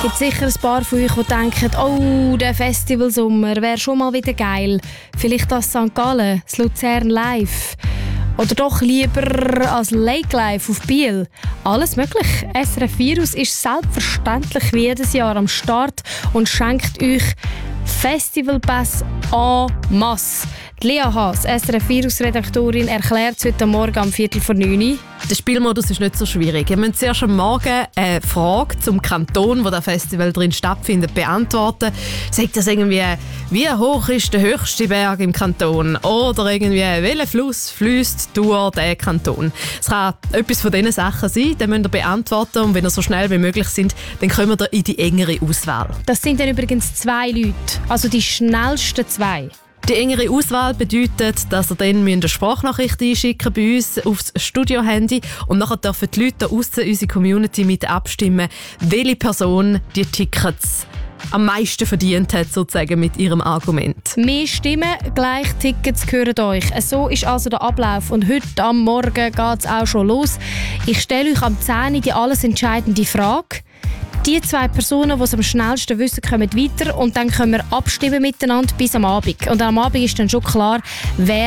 Es gibt sicher ein paar von euch, die denken, oh, der Festivalsommer wäre schon mal wieder geil. Vielleicht das St. Gallen, das Luzern Live. Oder doch lieber als Lake Live auf Biel. Alles möglich. SRF Virus ist selbstverständlich wie jedes Jahr am Start und schenkt euch Festivalpass en masse. Lea Haas, SRF Virus-Redaktorin, erklärt es heute Morgen um 8:45. Der Spielmodus ist nicht so schwierig. Wir müssen zuerst am Morgen eine Frage zum Kanton, wo das Festival drin stattfindet, beantworten. Sagt das irgendwie, wie hoch ist der höchste Berg im Kanton? Oder irgendwie, welcher Fluss fließt durch den Kanton? Es kann etwas von diesen Sachen sein, die müsst ihr beantworten. Und wenn ihr so schnell wie möglich sind, dann kommen wir in die engere Auswahl. Das sind dann übrigens 2 Leute, also die schnellsten 2. Die engere Auswahl bedeutet, dass ihr dann eine Sprachnachricht einschicken bei uns aufs Studio-Handy und nachher dürfen die Leute draussen, unsere Community, mit abstimmen, welche Person die Tickets am meisten verdient hat, sozusagen, mit ihrem Argument. Mehr Stimmen, gleich Tickets gehören euch. So ist also der Ablauf. Und heute am Morgen geht es auch schon los. Ich stelle euch am 10 Uhr die alles entscheidende Frage. Die 2 Personen, die es am schnellsten wissen, kommen weiter und dann können wir abstimmen miteinander bis am Abend. Und am Abend ist dann schon klar, wer